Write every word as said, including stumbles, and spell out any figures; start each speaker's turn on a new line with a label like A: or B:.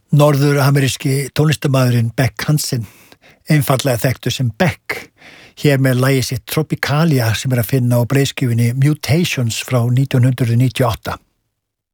A: Norður-ameríski tónlistarmaðurinn Beck Hansen, einfallega þekktur sem Beck, hér með lagið sitt Tropicalia sem er að finna á breiðskífunni Mutations frá nítján hundruð níutíu og átta.